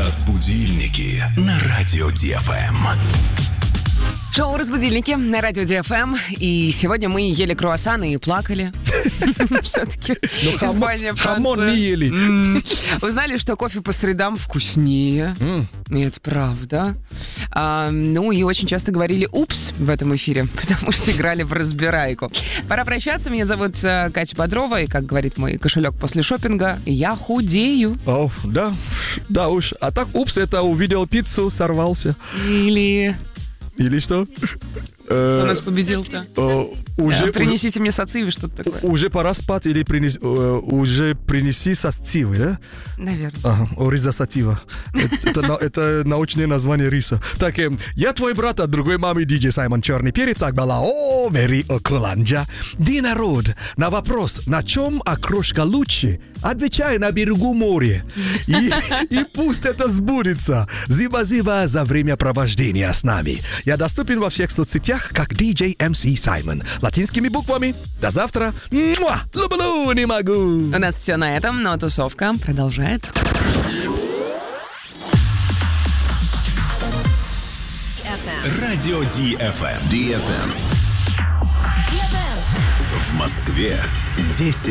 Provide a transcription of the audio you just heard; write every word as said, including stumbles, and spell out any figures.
Разбудильники на радио Ди Эф Эм. Шоу «Разбудильники» на радио Ди Эф Эм. И сегодня мы ели круассаны и плакали. Все-таки Испания, Франция. Хамон не ели. Узнали, что кофе по средам вкуснее. И это правда. А, ну и очень часто говорили «упс» в этом эфире, потому что играли в разбирайку. Пора прощаться. Меня зовут э, Катя Бодрова. И, как говорит мой кошелек после шопинга, я худею. О, да, да уж. А так «упс» это увидел пиццу, сорвался. Или... Или что? Кто нас победил-то? Уже, Да, принесите мне сациви, что-то такое. Уже пора спать или принес, уже принеси сациви, да? Наверное. Ага, ориз сатива. Это, это, это научное название риса. Так, э, я твой брат от другой мамы, диджей Саймон Черный Перец, Акбала, о, вери околанджа. Ди народ, на вопрос, на чем окрошка лучше, отвечай на берегу моря. И, и пусть это сбудется. Зиба-зиба за время провождения с нами. Я доступен во всех соцсетях, как диджей эм си Саймон. Латинскими буквами. До завтра. Муа! Люблю, не могу. У нас все на этом, но тусовка продолжает. Радио Ди Эф Эм. Ди Эф Эм. В Москве десять.